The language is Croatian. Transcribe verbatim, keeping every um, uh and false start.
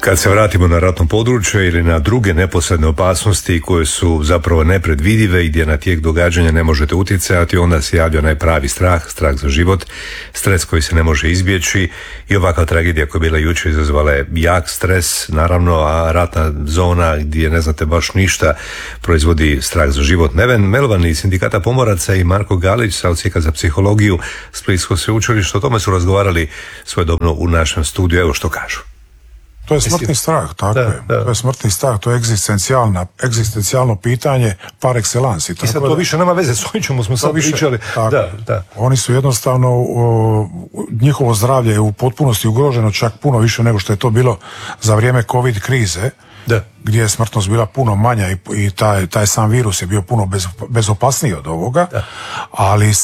Kad se vratimo na ratno područje ili na druge neposredne opasnosti koje su zapravo nepredvidive i gdje na tijek događanja ne možete utjecati, onda se javlja onaj pravi strah, strah za život, stres koji se ne može izbjeći i ovakva tragedija koja je bila jučer izazvala je jak stres, naravno, a ratna zona gdje ne znate baš ništa proizvodi strah za život. Neven Melvan iz Sindikata pomoraca i Marko Galić sa Odsjeka za psihologiju Splitskog sveučilišta o tome su razgovarali svojedobno u našem studiju. Evo što kažu. To je smrtni strah, tako da, je. Da. To je smrtni strah, to je egzistencijalna, egzistencijalno pitanje par excellence. I sad to da, više nema veze, s ovim čemu smo sad više, pričali. Da, da. Oni su jednostavno, o, njihovo zdravlje je u potpunosti ugroženo, čak puno više nego što je to bilo za vrijeme COVID krize, da. gdje je smrtnost bila puno manja i, i taj, taj sam virus je bio puno bez, bezopasniji od ovoga, da. ali